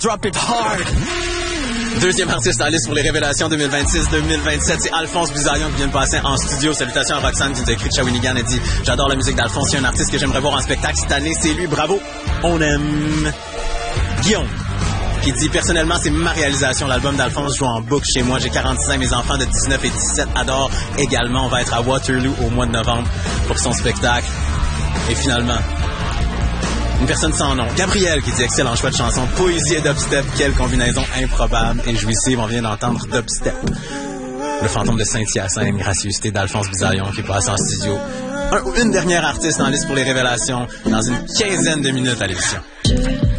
drop it hard. Deuxième artiste en liste pour les révélations 2026-2027, c'est Alphonse Bisaillon qui vient de passer en studio. Salutations à Roxane qui nous a écrit de Shawinigan. Elle dit « J'adore la musique d'Alphonse, c'est un artiste que j'aimerais voir en spectacle cette année, c'est lui, bravo, on aime. » Guillaume qui dit « Personnellement, c'est ma réalisation, l'album d'Alphonse joue en boucle chez moi, j'ai 46 ans, mes enfants de 19 et 17 adorent également. On va être à Waterloo au mois de novembre pour son spectacle. » Et finalement, une personne sans nom, Gabriel, qui dit excellent choix de chanson, poésie et dubstep, quelle combinaison improbable et jouissive. On vient d'entendre dubstep. Le fantôme de Saint-Hyacinthe, gracieuseté d'Alphonse Bisaillon qui passe en studio. Une dernière artiste en liste pour les révélations dans une quinzaine de minutes à l'émission.